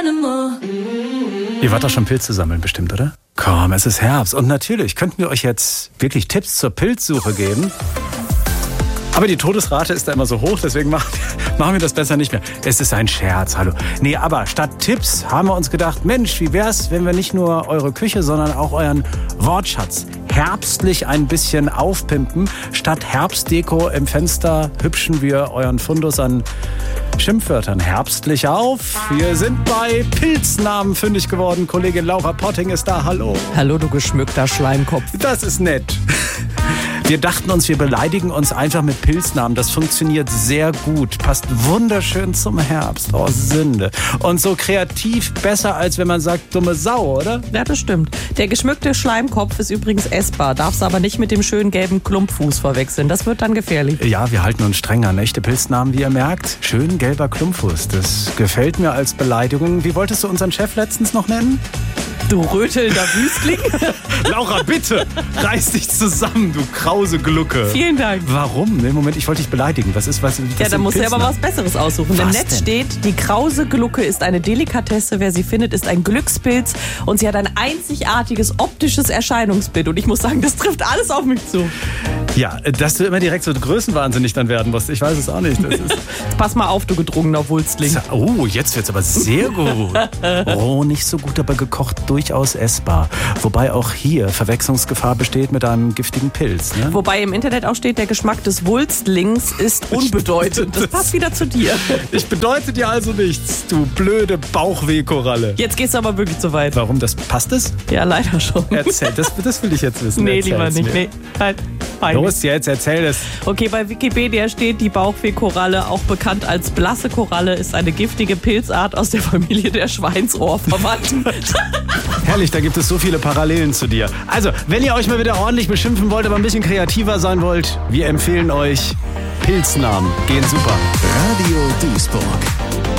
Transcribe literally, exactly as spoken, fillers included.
Ihr wart doch schon Pilze sammeln bestimmt, oder? Komm, es ist Herbst. Und natürlich könnten wir euch jetzt wirklich Tipps zur Pilzsuche geben. Aber die Todesrate ist da immer so hoch, deswegen machen, machen wir das besser nicht mehr. Es ist ein Scherz, hallo. Nee, aber statt Tipps haben wir uns gedacht, Mensch, wie wär's, wenn wir nicht nur eure Küche, sondern auch euren Wortschatz herbstlich ein bisschen aufpimpen. Statt Herbstdeko im Fenster hübschen wir euren Fundus an Schimpfwörtern herbstlich auf. Wir sind bei Pilznamen fündig geworden. Kollegin Laura Potting ist da, hallo. Hallo, du geschmückter Schleimkopf. Das ist nett. Wir dachten uns, wir beleidigen uns einfach mit Pilznamen. Das funktioniert sehr gut. Passt wunderschön zum Herbst. Oh, Sünde. Und so kreativ besser, als wenn man sagt, dumme Sau, oder? Ja, das stimmt. Der geschmückte Schleimkopf ist übrigens essbar. Darf's aber nicht mit dem schönen gelben Klumpfuß verwechseln. Das wird dann gefährlich. Ja, wir halten uns streng an echte Pilznamen, wie ihr merkt. Schön gelber Klumpfuß. Das gefällt mir als Beleidigung. Wie wolltest du unseren Chef letztens noch nennen? Du rötelnder Wüstling. Laura, bitte, reiß dich zusammen, du krause Glucke. Vielen Dank. Warum? Nee, Moment, ich wollte dich beleidigen. Was ist, was, was ja, da musst du aber was Besseres aussuchen. Im Netz steht, die krause Glucke ist eine Delikatesse. Wer sie findet, ist ein Glückspilz. Und sie hat ein einzigartiges optisches Erscheinungsbild. Und ich muss sagen, das trifft alles auf mich zu. Ja, dass du immer direkt so größenwahnsinnig dann werden musst. Ich weiß es auch nicht. Das ist Pass mal auf, du gedrungener Wulstling. Oh, jetzt wird's aber sehr gut. Oh, nicht so gut, aber gekocht durchaus essbar. Wobei auch hier Verwechslungsgefahr besteht mit einem giftigen Pilz. Ne? Wobei im Internet auch steht, der Geschmack des Wulstlings ist unbedeutend. Das passt wieder zu dir. Ich bedeute dir also nichts, du blöde Bauchwehkoralle. Jetzt gehst du aber wirklich zu weit. Warum? Das passt es? Ja, leider schon. Erzähl, das, das will ich jetzt wissen. Nee, Erzähl's lieber nicht. mir. Nee, halt. Peinlich. Los jetzt, erzähl es. Okay, bei Wikipedia steht, die Bauchwehkoralle, auch bekannt als blasse Koralle, ist eine giftige Pilzart aus der Familie der Schweinsohrverwandten. Herrlich, da gibt es so viele Parallelen zu dir. Also, wenn ihr euch mal wieder ordentlich beschimpfen wollt, aber ein bisschen kreativer sein wollt, wir empfehlen euch Pilznamen. Gehen super. Radio Duisburg.